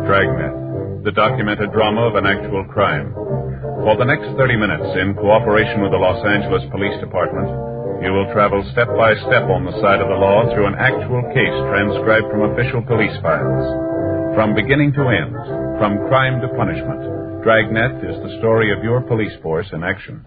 Dragnet, the documented drama of an actual crime. For the next 30 minutes, in cooperation with the Los Angeles Police Department, you will travel step by step on the side of the law through an actual case transcribed from official police files. From beginning to end, from crime to punishment, Dragnet is the story of your police force in action.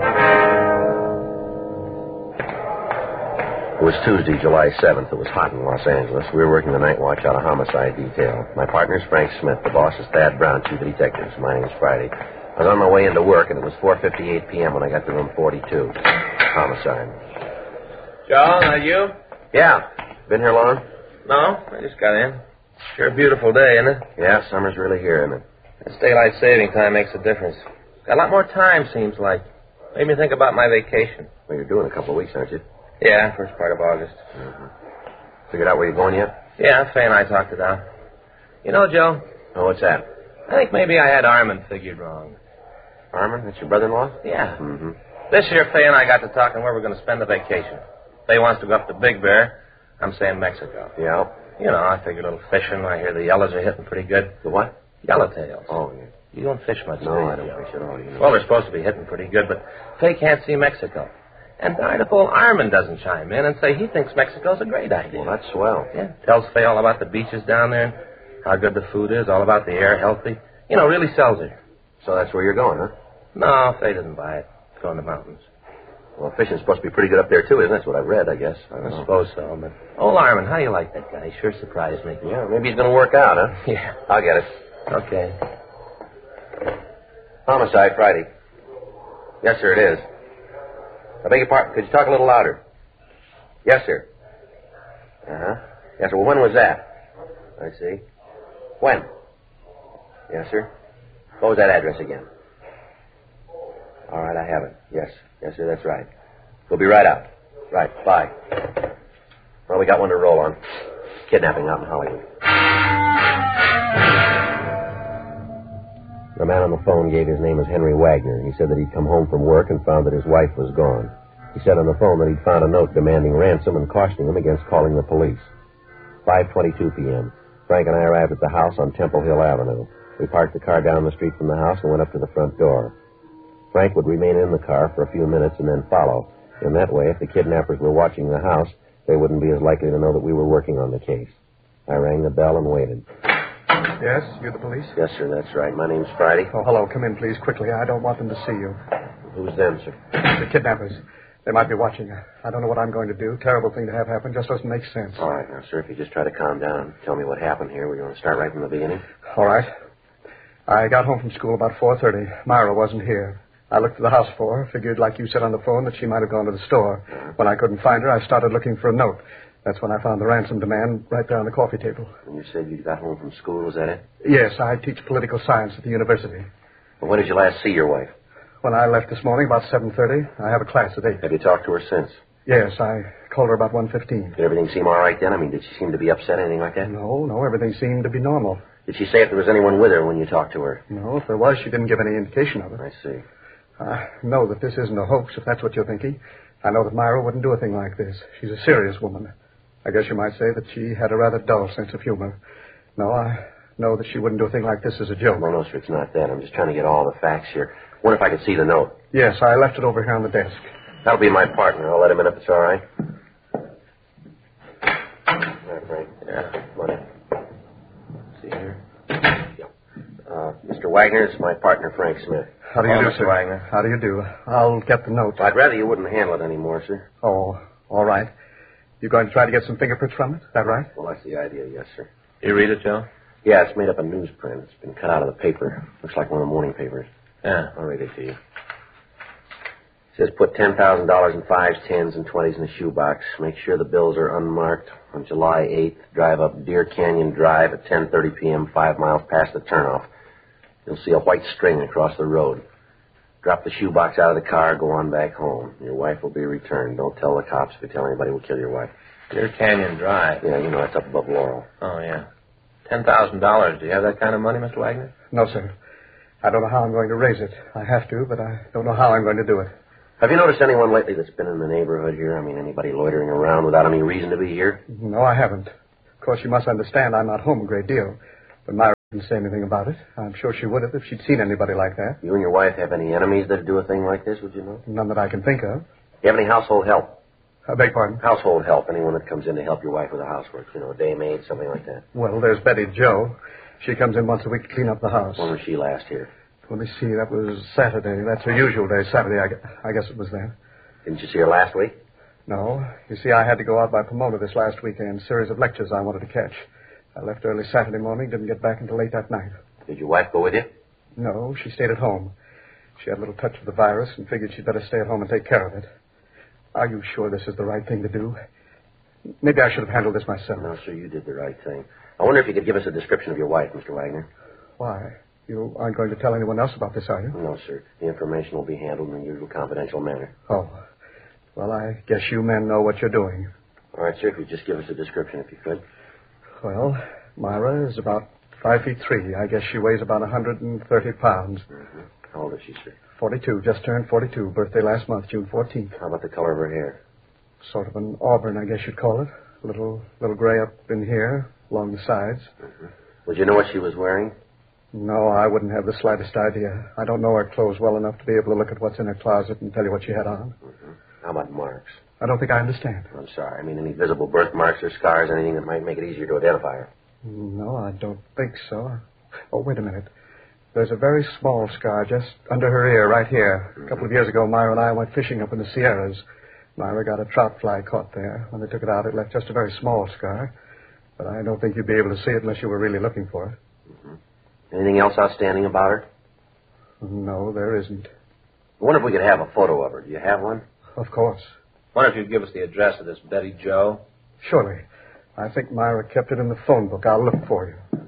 It was Tuesday, July 7th. It was hot in Los Angeles. We were working the night watch out of homicide detail. My partner's Frank Smith. The boss is Thad Brown, chief of detectives. My name's Friday. I was on my way into work, and it was 4:58 p.m. when I got to room 42. Homicide. Joe, that you? Yeah. Been here long? No, I just got in. Sure a beautiful day, isn't it? Yeah, summer's really here, isn't it? This daylight saving time makes a difference. Got a lot more time, seems like. Made me think about my vacation. Well, you're doing a couple of weeks, aren't you? Yeah, first part of August. Mm-hmm. Figured out where you're going yet? Yeah, Fay and I talked it out. You know, Joe? Oh, what's that? I think maybe I had Armin figured wrong. Armin? That's your brother-in-law? Yeah. Mm-hmm. This year, Fay and I got to talking where we're going to spend the vacation. Fay wants to go up to Big Bear. I'm saying Mexico. Yeah? You know, I figured a little fishing. I hear the yellows are hitting pretty good. The what? Yellowtails. Oh, yeah. You don't fish much, No, do you, I don't Joe? fish at all. You know. Well, they're supposed to be hitting pretty good, but Fay can't see Mexico. And darn if old Armin doesn't chime in and say he thinks Mexico's a great idea. Well, that's swell. Yeah, tells Fay all about the beaches down there and how good the food is, all about the air, healthy. You know, really sells her. So that's where you're going, huh? No, Fay doesn't buy it. Go in the mountains. Well, fishing's supposed to be pretty good up there, too, isn't it? That's what I've read, I guess. I suppose so, but... Old Armin, how do you like that guy? He sure surprised me. Yeah, maybe he's going to work out, huh? Yeah. I'll get it. Okay. Homicide, Friday. Yes, sir, it is. I beg your pardon. Could you talk a little louder? Yes, sir. Uh-huh. Yes, sir. Well, when was that? I see. When? Yes, sir. What was that address again? All right, I have it. Yes. Yes, sir, that's right. We'll be right out. Right, bye. Well, we got one to roll on. Kidnapping out in Hollywood. The man on the phone gave his name as Henry Wagner. He said that he'd come home from work and found that his wife was gone. He said on the phone that he'd found a note demanding ransom and cautioning him against calling the police. 5:22 p.m. Frank and I arrived at the house on Temple Hill Avenue. We parked the car down the street from the house and went up to the front door. Frank would remain in the car for a few minutes and then follow. In that way, if the kidnappers were watching the house, they wouldn't be as likely to know that we were working on the case. I rang the bell and waited. Yes, you're the police? Yes, sir, that's right. My name's Friday. Oh, hello. Come in, please, quickly. I don't want them to see you. Who's them, sir? The kidnappers. They might be watching. I don't know what I'm going to do. Terrible thing to have happen. Just doesn't make sense. All right, now, sir, if you just try to calm down and tell me what happened here. We're going to start right from the beginning. All right. I got home from school about 4:30. Myra wasn't here. I looked at the house for her. Figured, like you said on the phone, that she might have gone to the store. When I couldn't find her, I started looking for a note. That's when I found the ransom demand right there on the coffee table. And you said you got home from school, was that it? Yes, I teach political science at the university. Well, when did you last see your wife? When I left this morning, about 7:30, I have a class at 8. Have you talked to her since? Yes, I called her about 1:15. Did everything seem all right then? I mean, did she seem to be upset, anything like that? No, everything seemed to be normal. Did she say if there was anyone with her when you talked to her? No, if there was, she didn't give any indication of it. I see. I know that this isn't a hoax, if that's what you're thinking. I know that Myra wouldn't do a thing like this. She's a serious woman. I guess you might say that she had a rather dull sense of humor. No, I know that she wouldn't do a thing like this as a joke. No, sir, it's not that. I'm just trying to get all the facts here. Wonder if I could see the note. Yes, I left it over here on the desk. That'll be my partner. I'll let him in if it's all right. All right, Frank. Yeah, come on in. See here? Yeah. Mr. Wagner, it's my partner, Frank Smith. How do you do, Mr. sir? Wagner. How do you do? I'll get the note. I'd rather you wouldn't handle it anymore, sir. Oh, all right. You're going to try to get some fingerprints from it? Is that right? Well, that's the idea, yes, sir. You read it, Joe? Yeah, it's made up of newsprint. It's been cut out of the paper. Looks like one of the morning papers. Yeah. I'll read it to you. It says put $10,000 in 5s, 10s, and 20s in the shoebox. Make sure the bills are unmarked. On July 8th, drive up Deer Canyon Drive at 10:30 p.m., 5 miles past the turnoff. You'll see a white string across the road. Drop the shoebox out of the car, go on back home. Your wife will be returned. Don't tell the cops. If you tell anybody, we'll kill your wife. Deer Canyon Drive. Yeah, you know, it's up above Laurel. Oh, yeah. $10,000. Do you have that kind of money, Mr. Wagner? No, sir. I don't know how I'm going to raise it. I have to, but I don't know how I'm going to do it. Have you noticed anyone lately that's been in the neighborhood here? I mean, anybody loitering around without any reason to be here? No, I haven't. Of course, you must understand I'm not home a great deal. But my Didn't say anything about it. I'm sure she would have if she'd seen anybody like that. You and your wife have any enemies that do a thing like this, would you know? None that I can think of. Do you have any household help? I beg pardon? Household help. Anyone that comes in to help your wife with the housework. You know, a day maid, something like that. Well, there's Betty Jo. She comes in once a week to clean up the house. When was she last here? Let me see. That was Saturday. That's her usual day, Saturday. I guess it was then. Didn't you see her last week? No. You see, I had to go out by Pomona this last weekend. Series of lectures I wanted to catch. I left early Saturday morning, didn't get back until late that night. Did your wife go with you? No, she stayed at home. She had a little touch of the virus and figured she'd better stay at home and take care of it. Are you sure this is the right thing to do? Maybe I should have handled this myself. No, sir, you did the right thing. I wonder if you could give us a description of your wife, Mr. Wagner. Why? You aren't going to tell anyone else about this, are you? No, sir. The information will be handled in the usual confidential manner. Oh. Well, I guess you men know what you're doing. All right, sir, if you'd just give us a description, if you could. Well, Myra is about 5'3". I guess she weighs about 130 pounds. Mm-hmm. How old is she, sir? 42. Just turned 42. Birthday last month, June 14th. How about the color of her hair? Sort of an auburn, I guess you'd call it. A little gray up in here, along the sides. Mm-hmm. Would you know what she was wearing? No, I wouldn't have the slightest idea. I don't know her clothes well enough to be able to look at what's in her closet and tell you what she had on. Mm-hmm. How about marks? I don't think I understand. I'm sorry. I mean, any visible birthmarks or scars, anything that might make it easier to identify her. No, I don't think so. Oh, wait a minute. There's a very small scar just under her ear right here. A couple of years ago, Myra and I went fishing up in the Sierras. Myra got a trout fly caught there. When they took it out, it left just a very small scar. But I don't think you'd be able to see it unless you were really looking for it. Mm-hmm. Anything else outstanding about her? No, there isn't. I wonder if we could have a photo of her. Do you have one? Of course. Why don't you give us the address of this Betty Jo? Surely. I think Myra kept it in the phone book. I'll look for you.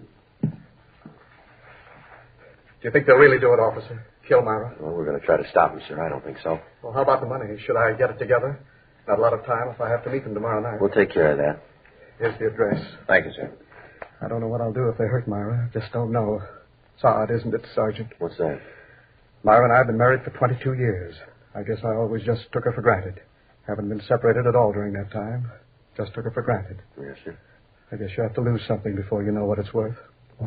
Do you think they'll really do it, officer? Kill Myra? Well, we're going to try to stop them, sir. I don't think so. Well, how about the money? Should I get it together? Not a lot of time if I have to meet them tomorrow night. We'll take care of that. Here's the address. Thank you, sir. I don't know what I'll do if they hurt Myra. Just don't know. It's odd, isn't it, Sergeant? What's that? Myra and I have been married for 22 years. I guess I always just took her for granted. Haven't been separated at all during that time. Just took her for granted. Yes, sir. I guess you have to lose something before you know what it's worth.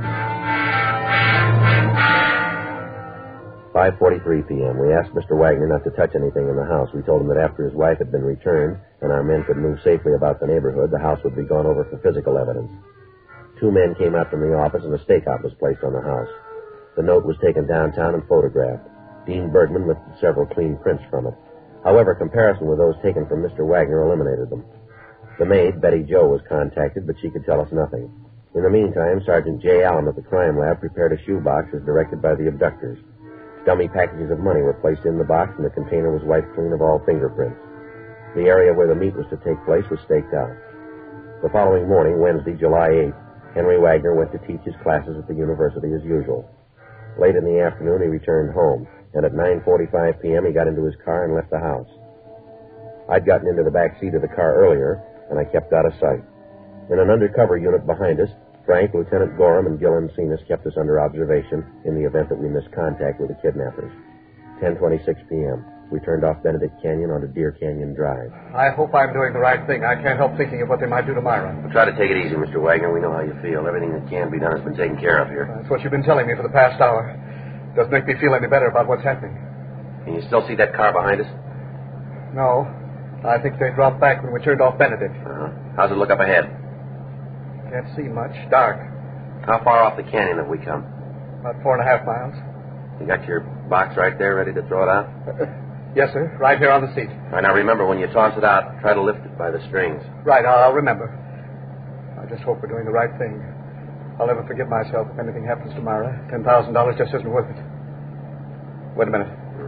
5:43 p.m. We asked Mr. Wagner not to touch anything in the house. We told him that after his wife had been returned and our men could move safely about the neighborhood, the house would be gone over for physical evidence. 2 men came out from the office and a stakeout was placed on the house. The note was taken downtown and photographed. Dean Bergman lifted several clean prints from it. However, comparison with those taken from Mr. Wagner eliminated them. The maid, Betty Jo, was contacted, but she could tell us nothing. In the meantime, Sergeant J. Allen at the crime lab prepared a shoebox as directed by the abductors. Dummy packages of money were placed in the box, and the container was wiped clean of all fingerprints. The area where the meet was to take place was staked out. The following morning, Wednesday, July 8th, Henry Wagner went to teach his classes at the university as usual. Late in the afternoon, he returned home, and at 9:45 p.m., he got into his car and left the house. I'd gotten into the back seat of the car earlier, and I kept out of sight. In an undercover unit behind us, Frank, Lieutenant Gorham, and Gil Encinas kept us under observation in the event that we missed contact with the kidnappers. 10:26 p.m. We turned off Benedict Canyon onto Deer Canyon Drive. I hope I'm doing the right thing. I can't help thinking of what they might do to Myra. Well, try to take it easy, Mr. Wagner. We know how you feel. Everything that can be done has been taken care of here. That's what you've been telling me for the past hour. Doesn't make me feel any better about what's happening. Can you still see that car behind us? No. I think they dropped back when we turned off Benedict. Uh-huh. How's it look up ahead? Can't see much. Dark. How far off the canyon have we come? About 4.5 miles. You got your box right there ready to throw it out? Yes, sir. Right here on the seat. All right, now remember, when you toss it out, try to lift it by the strings. Right, I'll remember. I just hope we're doing the right thing. I'll never forgive myself if anything happens to Myra. $10,000 just isn't worth it. Wait a minute.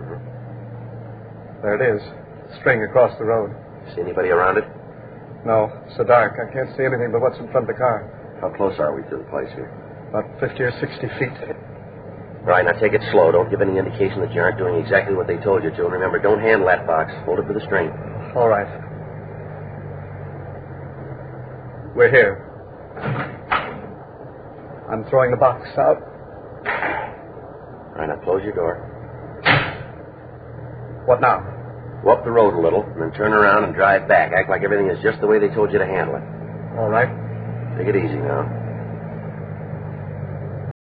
Mm-hmm. There it is. String across the road. See anybody around it? No, it's so dark. I can't see anything but what's in front of the car. How close are we to the place here? About 50 or 60 feet. All right, now take it slow. Don't give any indication that you aren't doing exactly what they told you to. And remember, don't handle that box. Hold it to the string. All right. We're here. I'm throwing the box out. All right, now close your door. What now? Go up the road a little, and then turn around and drive back. Act like everything is just the way they told you to handle it. All right. Take it easy now.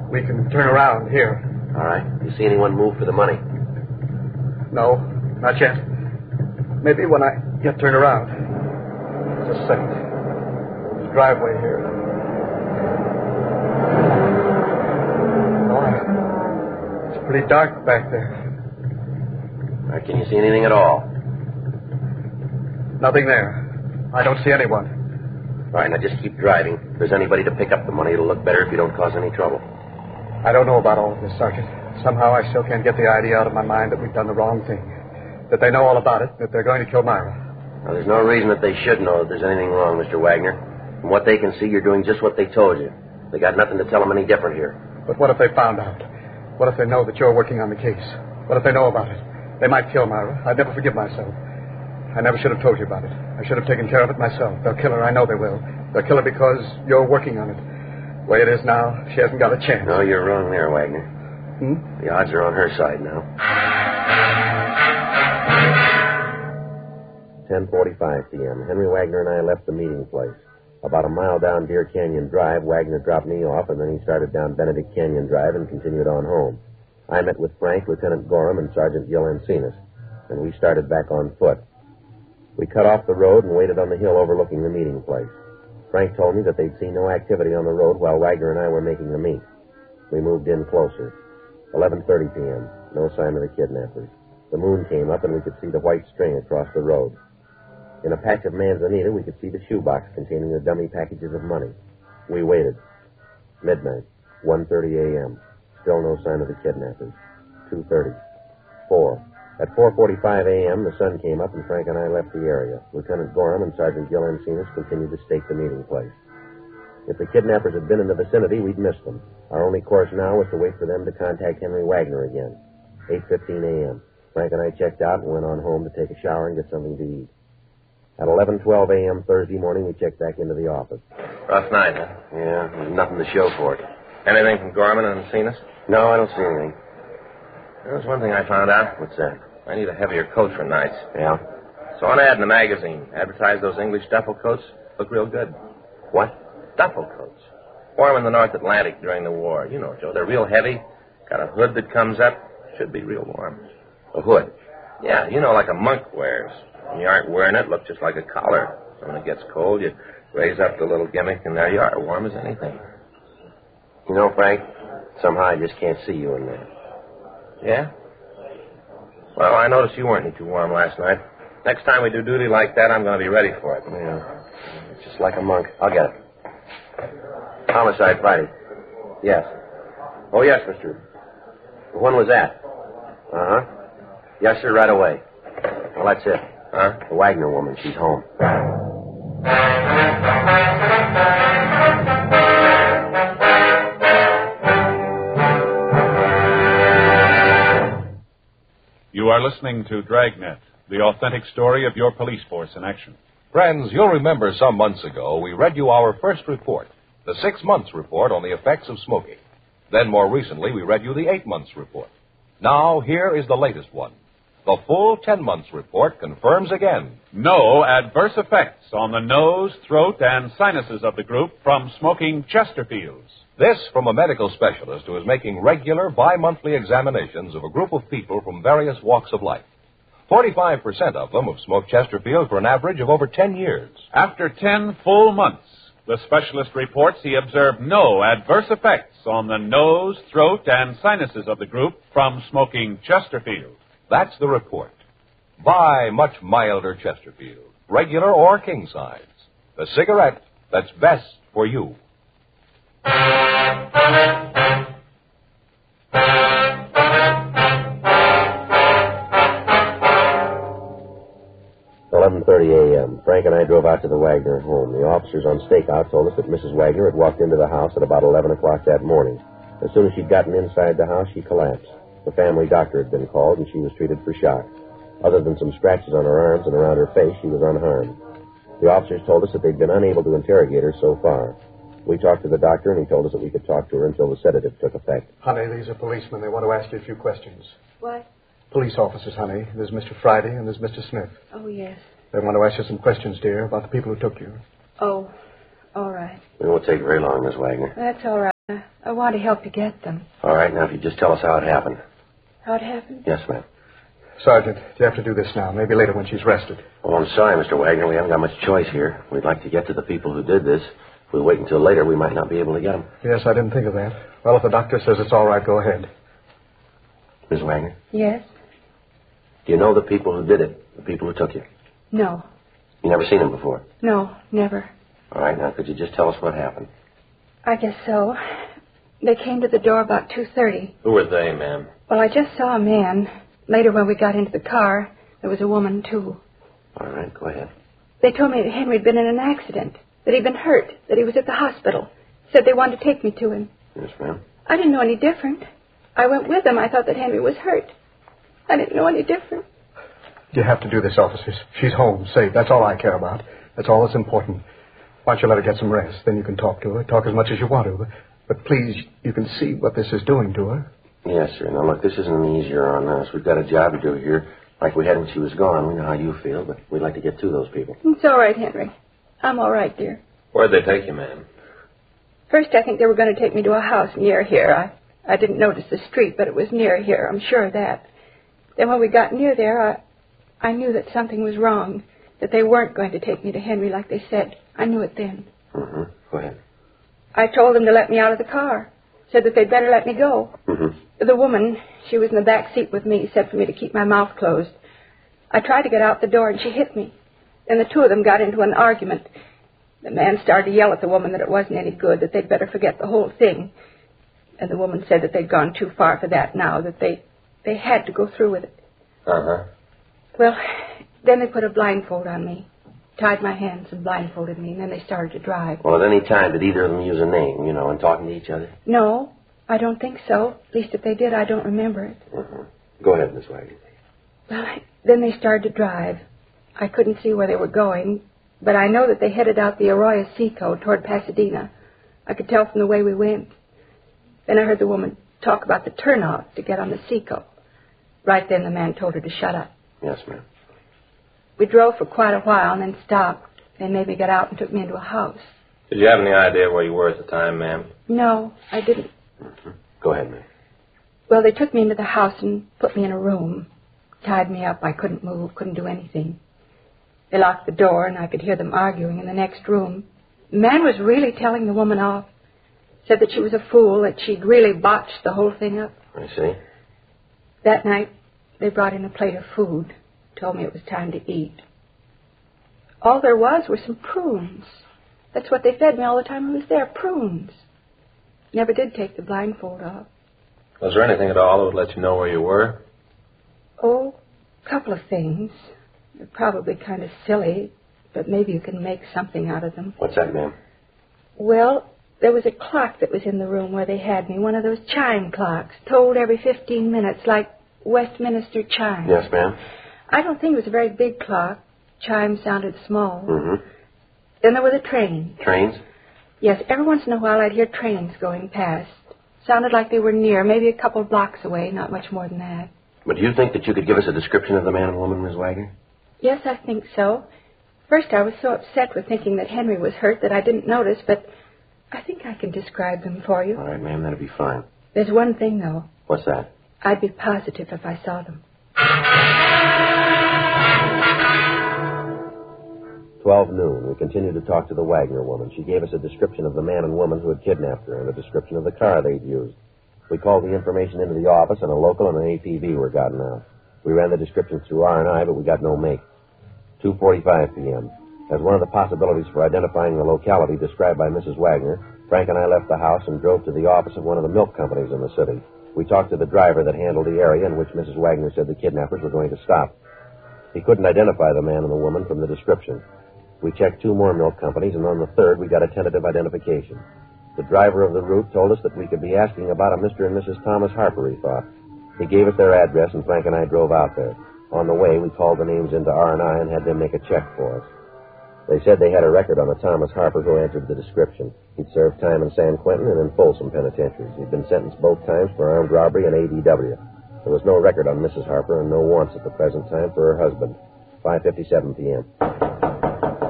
We can turn around here. All right. You see anyone move for the money? No, not yet. Maybe when I get turned around. Just a second. There's a driveway here. Oh, it's pretty dark back there. All right, can you see anything at all? Nothing there. I don't see anyone. All right, now just keep driving. If there's anybody to pick up the money, it'll look better if you don't cause any trouble. I don't know about all of this, Sergeant. Somehow I still can't get the idea out of my mind that we've done the wrong thing. That they know all about it, that they're going to kill Myra. Now, there's no reason that they should know that there's anything wrong, Mr. Wagner. From what they can see, you're doing just what they told you. They got nothing to tell them any different here. But what if they found out? What if they know that you're working on the case? What if they know about it? They might kill Myra. I'd never forgive myself. I never should have told you about it. I should have taken care of it myself. They'll kill her. I know they will. They'll kill her because you're working on it. The way it is now, she hasn't got a chance. No, you're wrong there, Wagner. The odds are on her side now. 10:45 p.m. Henry Wagner and I left the meeting place. About a mile down Deer Canyon Drive, Wagner dropped me off, and then he started down Benedict Canyon Drive and continued on home. I met with Frank, Lieutenant Gorham, and Sergeant Gil Encinas, and we started back on foot. We cut off the road and waited on the hill overlooking the meeting place. Frank told me that they'd seen no activity on the road while Wagner and I were making the meet. We moved in closer. 11:30 p.m. No sign of the kidnappers. The moon came up and we could see the white string across the road. In a patch of manzanita, we could see the shoebox containing the dummy packages of money. We waited. Midnight. 1:30 a.m. Still no sign of the kidnappers. 2:30. 4. At 4:45 a.m., the sun came up and Frank and I left the area. Lieutenant Gorham and Sergeant Gil Encinas continued to stake the meeting place. If the kidnappers had been in the vicinity, we'd missed them. Our only course now was to wait for them to contact Henry Wagner again. 8:15 a.m. Frank and I checked out and went on home to take a shower and get something to eat. At 11:12 a.m. Thursday morning, we checked back into the office. Rough night, huh? Yeah, there's nothing to show for it. Anything from Gorman and Encinas? No, I don't see anything. There's one thing I found out. What's that? I need a heavier coat for nights. Yeah? Saw an ad in the magazine. Advertised those English duffel coats. Look real good. What? Duffel coats. Wore 'em in the North Atlantic during the war. You know, Joe, they're real heavy. Got a hood that comes up. Should be real warm. A hood? Yeah, you know, like a monk wears. When you aren't wearing it, look just like a collar. So when it gets cold, you raise up the little gimmick, and there you are, warm as anything. You know, Frank, somehow I just can't see you in there. Yeah? Well, I noticed you weren't any too warm last night. Next time we do duty like that, I'm going to be ready for it. Yeah. It's just like a monk. I'll get it. Homicide Friday. Yes. Oh, yes, mister. When was that? Uh-huh. Yes, sir, right away. Well, that's it. Huh? The Wagner woman, she's home. You are listening to Dragnet, the authentic story of your police force in action. Friends, you'll remember some months ago we read you our first report, the 6 months report on the effects of smoking. Then more recently we read you the 8 months report. Now here is the latest one. The full 10 months report confirms again No adverse effects on the nose, throat, and sinuses of the group from smoking Chesterfields. this from a medical specialist who is making regular bi-monthly examinations of a group of people from various walks of life. 45% of them have smoked Chesterfield for an average of over 10 years. After 10 full months, the specialist reports he observed no adverse effects on the nose, throat, and sinuses of the group from smoking Chesterfield. That's the report. Buy much milder Chesterfield, regular or king size. The cigarette that's best for you. 11:30 a.m. Frank and I drove out to the Wagner home. The officers on stakeout told us that Mrs. Wagner had walked into the house at about 11 o'clock that morning. As soon as she'd gotten inside the house, she collapsed. The family doctor had been called, and she was treated for shock. Other than some scratches on her arms and around her face, she was unharmed. The officers told us that they'd been unable to interrogate her so far. We talked to the doctor, and he told us that we could talk to her until the sedative took effect. Honey, these are policemen. They want to ask you a few questions. What? Police officers, honey. There's Mr. Friday and there's Mr. Smith. Oh, yes. They want to ask you some questions, dear, about the people who took you. Oh, all right. It won't take very long, Miss Wagner. That's all right. I want to help you get them. All right, now if you just tell us how it happened. How it happened? Yes, ma'am. Sergeant, you have to do this now. Maybe later when she's rested. Oh, I'm sorry, Mr. Wagner. We haven't got much choice here. We'd like to get to the people who did this. If we wait until later, we might not be able to get them. Yes, I didn't think of that. Well, if the doctor says it's all right, go ahead. Miss Wagner, Yes? do you know the people who did it? The people who took you? No. You never seen them before? No, never. All right, now could you just tell us what happened? I guess so. They came to the door about 2:30. Who were they, ma'am? Well, I just saw a man. Later, when we got into the car, there was a woman, too. All right, go ahead. They told me that Henry had been in an accident, that he'd been hurt, that he was at the hospital. Said they wanted to take me to him. Yes, ma'am. I didn't know any different. I went with them. I thought that Henry was hurt. I didn't know any different. You have to do this, officers. She's home, safe. That's all I care about. That's all that's important. Why don't you let her get some rest? Then you can talk to her. Talk as much as you want to. But please, you can see what this is doing to her. Yes, sir. Now, look, this isn't any easier on us. We've got a job to do here. Like we had when she was gone. We know how you feel, but we'd like to get to those people. It's all right, Henry. I'm all right, dear. Where'd they take you, ma'am? First, I think they were going to take me to a house near here. I didn't notice the street, but it was near here. I'm sure of that. Then when we got near there, I knew that something was wrong, that they weren't going to take me to Henry like they said. I knew it then. Mm-hmm. Go ahead. I told them to let me out of the car. Said that they'd better let me go. Mm-hmm. The woman, she was in the back seat with me, said for me to keep my mouth closed. I tried to get out the door, and she hit me. Then the two of them got into an argument. The man started to yell at the woman that it wasn't any good, that they'd better forget the whole thing. And the woman said that they'd gone too far for that now, that they had to go through with it. Uh-huh. Well, then they put a blindfold on me, tied my hands and blindfolded me, and then they started to drive. Well, at any time, did either of them use a name, in talking to each other? No, I don't think so. At least if they did, I don't remember it. Mm-hmm. Go ahead, Miss Wagner. Well, then they started to drive. I couldn't see where they were going, but I know that they headed out the Arroyo Seco toward Pasadena. I could tell from the way we went. Then I heard the woman talk about the turnoff to get on the Seco. Right then the man told her to shut up. Yes, ma'am. We drove for quite a while and then stopped. They made me get out and took me into a house. Did you have any idea where you were at the time, ma'am? No, I didn't. Mm-hmm. Go ahead, ma'am. Well, they took me into the house and put me in a room. Tied me up. I couldn't move, couldn't do anything. They locked the door, and I could hear them arguing in the next room. The man was really telling the woman off. Said that she was a fool, that she'd really botched the whole thing up. I see. That night, they brought in a plate of food. Told me it was time to eat. All there was were some prunes. That's what they fed me all the time I was there, prunes. Never did take the blindfold off. Was there anything at all that would let you know where you were? Oh, a couple of things. They're probably kind of silly, but maybe you can make something out of them. What's that, ma'am? Well, there was a clock that was in the room where they had me, one of those chime clocks, tolled every 15 minutes, like Westminster chimes. Yes, ma'am. I don't think it was a very big clock. Chimes sounded small. Mm-hmm. Then there was a train. Trains? Yes, every once in a while I'd hear trains going past. Sounded like they were near, maybe a couple of blocks away, not much more than that. But do you think that you could give us a description of the man and woman, Miss Wagner? Yes, I think so. First I was so upset with thinking that Henry was hurt that I didn't notice, but I think I can describe them for you. All right, ma'am, that'll be fine. There's one thing, though. What's that? I'd be positive if I saw them. 12 noon. We continued to talk to the Wagner woman. She gave us a description of the man and woman who had kidnapped her and a description of the car they'd used. We called the information into the office, and a local and an APB were gotten out. We ran the descriptions through R&I, but we got no make. 2:45 p.m. As one of the possibilities for identifying the locality described by Mrs. Wagner, Frank and I left the house and drove to the office of one of the milk companies in the city. We talked to the driver that handled the area in which Mrs. Wagner said the kidnappers were going to stop. He couldn't identify the man and the woman from the description. We checked 2 more milk companies, and on the 3rd, we got a tentative identification. The driver of the route told us that we could be asking about a Mr. and Mrs. Thomas Harper, he thought. He gave us their address, and Frank and I drove out there. On the way, we called the names into R&I and had them make a check for us. They said they had a record on the Thomas Harper who answered the description. He'd served time in San Quentin and in Folsom penitentiaries. He'd been sentenced both times for armed robbery and ADW. There was no record on Mrs. Harper and no warrants at the present time for her husband. 5:57 p.m.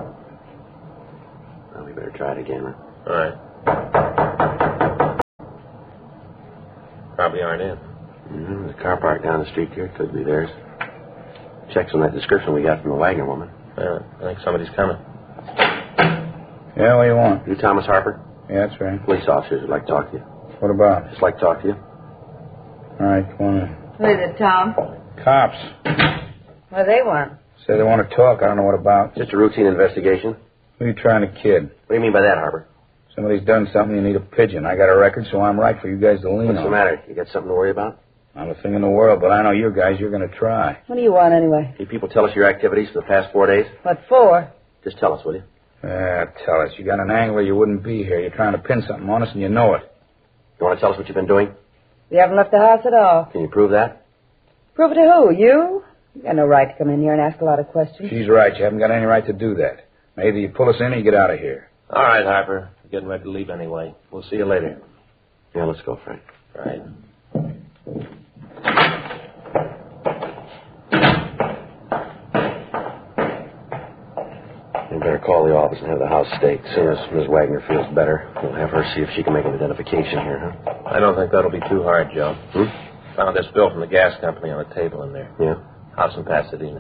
Well, we better try it again, huh? All right. probably aren't in. The car parked down the street here could be theirs. Checks on that description we got from the Wagner woman. I think somebody's coming. Yeah, what do you want? You Thomas Harper? Yeah, that's right. Police officers would like to talk to you. What about? Just like to talk to you. All right, come on in. Who is it, Tom? Cops. What do they want? Say they want to talk. I don't know what about. Just a routine investigation. Who are you trying to kid? What do you mean by that, Harper? Somebody's done something, you need a pigeon. I got a record, so I'm right for you guys to lean What's on. the matter? You got something to worry about? Not a thing in the world, but I know you guys, you're going to try. What do you want, anyway? You people tell us your activities for the past 4 days? What for? Just tell us, will you? Tell us. You got an angle or you wouldn't be here. You're trying to pin something on us, and you know it. You want to tell us what you've been doing? We haven't left the house at all. Can you prove that? Prove it to who? You? You got no right to come in here and ask a lot of questions. She's right. You haven't got any right to do that. Now, either you pull us in or you get out of here. All right, Harper. We're getting ready to leave anyway. We'll see you later. Yeah, let's go, Frank. Right. You better call the office and have the house staked. As soon as Ms. Wagner feels better, we'll have her see if she can make an identification here, huh? I don't think that'll be too hard, Joe. Found this bill from the gas company on the table in there. Yeah? House in Pasadena.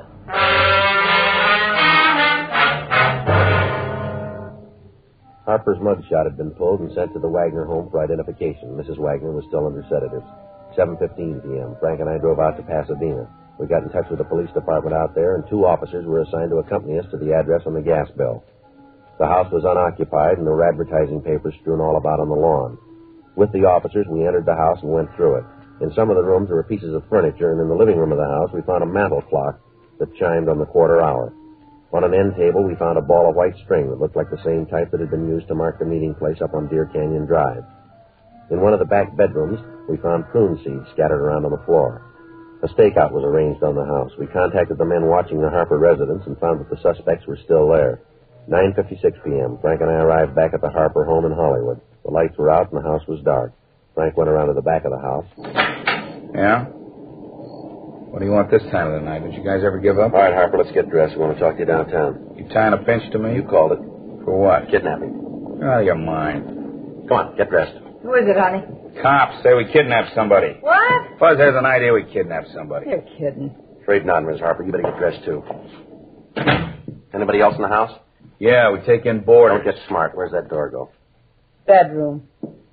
Harper's mugshot had been pulled and sent to the Wagner home for identification. Mrs. Wagner was still under sedatives. 7:15 p.m. Frank and I drove out to Pasadena. We got in touch with the police department out there, and 2 officers were assigned to accompany us to the address on the gas bill. The house was unoccupied, and there were advertising papers strewn all about on the lawn. With the officers, we entered the house and went through it. In some of the rooms, there were pieces of furniture, and in the living room of the house, we found a mantel clock that chimed on the quarter hour. On an end table, we found a ball of white string that looked like the same type that had been used to mark the meeting place up on Deer Canyon Drive. In one of the back bedrooms, we found prune seeds scattered around on the floor. A stakeout was arranged on the house. We contacted the men watching the Harper residence and found that the suspects were still there. 9:56 p.m., Frank and I arrived back at the Harper home in Hollywood. The lights were out and the house was dark. Frank went around to the back of the house. Yeah? What do you want this time of the night? Did you guys ever give up? All right, Harper, let's get dressed. We want to talk to you downtown. You tying a pinch to me? You called it. For what? Kidnapping. Out of your mind. Come on, get dressed. Who is it, honey? Cops say we kidnapped somebody. What? Fuzz has an idea we kidnapped somebody. You're kidding. Afraid not, Ms. Harper. You better get dressed, too. Anybody else in the house? Yeah, we take in boarders. Don't get smart. Where's that door go? Bedroom.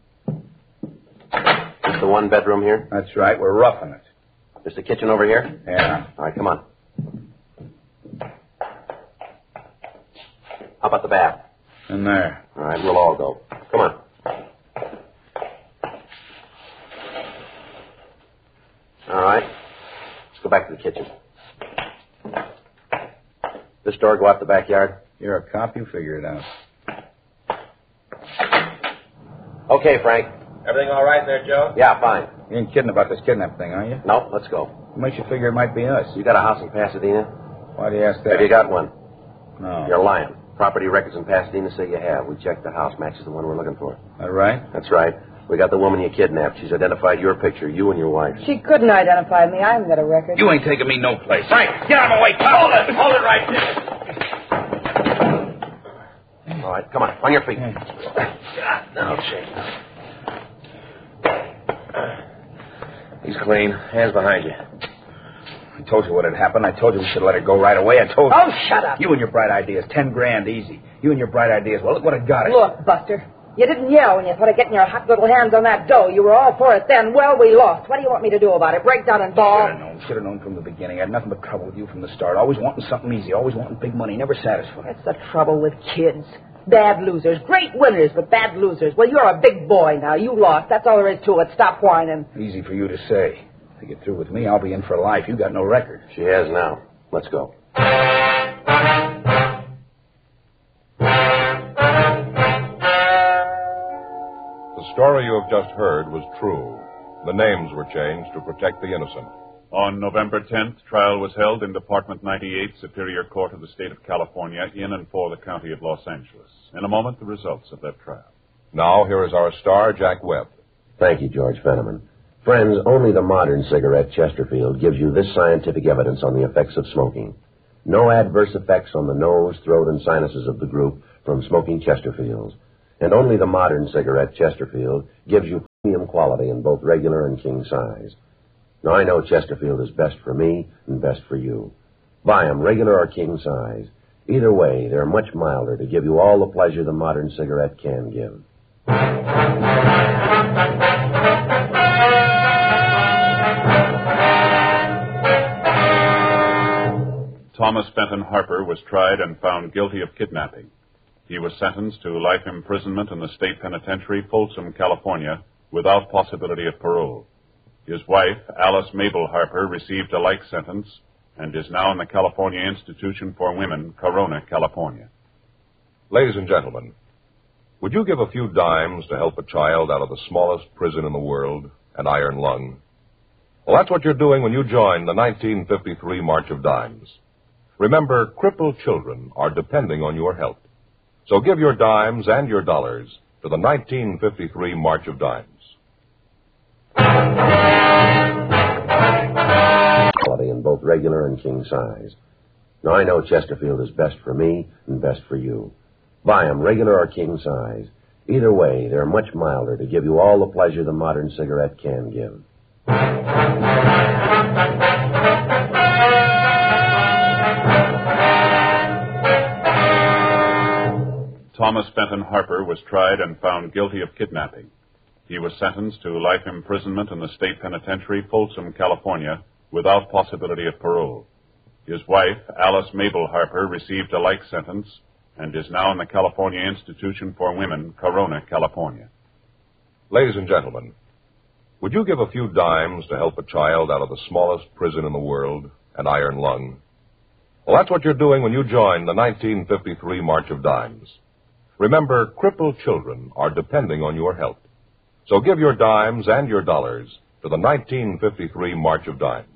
Just the one bedroom here? That's right. We're roughing it. Just the kitchen over here? Yeah. All right, come on. How about the bath? In there. All right, we'll all go. Come on. All right. Let's go back to the kitchen. This door go out the backyard? You're a cop. You figure it out. Okay, Frank. Everything all right there, Joe? Yeah, fine. You ain't kidding about this kidnap thing, are you? No, let's go. What makes you figure it might be us? You got a house in Pasadena? Why do you ask that? Have you got one? No. You're lying. Property records in Pasadena say you have. We checked the house. Matches the one we're looking for. That right? That's right. We got the woman you kidnapped. She's identified your picture, you and your wife. She couldn't identify me. I haven't got a record. You ain't taking me no place. Frank, get out of my way. Hold it. Hold it right there. All right, come on. On your feet. No, shake. He's clean. Hands behind you. I told you what had happened. I told you we should let it go right away. I told you. Oh, shut up. You and your bright ideas. 10 grand easy. You and your bright ideas. Well, look what it got us. Look, Buster. You didn't yell when you thought of getting your hot little hands on that dough. You were all for it then. Well, we lost. What do you want me to do about it? Break down and bawl? Should have known from the beginning. I had nothing but trouble with you from the start. Always wanting something easy. Always wanting big money. Never satisfied. That's the trouble with kids. Bad losers. Great winners, but bad losers. Well, you're a big boy now. You lost. That's all there is to it. Stop whining. Easy for you to say. If you get through with me, I'll be in for life. You got no record. She has now. Let's go. The story you have just heard was true. The names were changed to protect the innocent. On November 10th, trial was held in Department 98, Superior Court of the State of California, in and for the County of Los Angeles. In a moment, the results of that trial. Now, here is our star, Jack Webb. Thank you, George Fenneman. Friends, only the modern cigarette Chesterfield gives you this scientific evidence on the effects of smoking. No adverse effects on the nose, throat, and sinuses of the group from smoking Chesterfields. And only the modern cigarette Chesterfield gives you Premium quality in both regular and king size. Now, I know Chesterfield is best for me and best for you. Buy them, regular or king size. Either way, they're much milder to give you all the pleasure the modern cigarette can give. Thomas Benton Harper was tried and found guilty of kidnapping. He was sentenced to life imprisonment in the state penitentiary, Folsom, California, without possibility of parole. His wife, Alice Mabel Harper, received a like sentence and is now in the California Institution for Women, Corona, California. Ladies and gentlemen, would you give a few dimes to help a child out of the smallest prison in the world, an iron lung? Well, that's what you're doing when you join the 1953 March of Dimes. Remember, crippled children are depending on your help. So give your dimes and your dollars to the 1953 March of Dimes. Quality in both regular and king size. Now, I know Chesterfield is best for me and best for you. Buy them, regular or king size. Either way, they're much milder to give you all the pleasure the modern cigarette can give. Thomas Benton Harper was tried and found guilty of kidnapping. He was sentenced to life imprisonment in the state penitentiary, Folsom, California, without possibility of parole. His wife, Alice Mabel Harper, received a like sentence and is now in the California Institution for Women, Corona, California. Ladies and gentlemen, would you give a few dimes to help a child out of the smallest prison in the world, an iron lung? Well, that's what you're doing when you join the 1953 March of Dimes. Remember, crippled children are depending on your help. So give your dimes and your dollars to the 1953 March of Dimes.